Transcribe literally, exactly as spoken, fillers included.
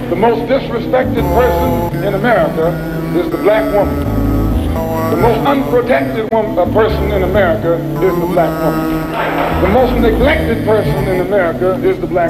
The most disrespected person in America is the black woman. The most unprotected woman, uh, person in America is the black woman. The most neglected person in America is the black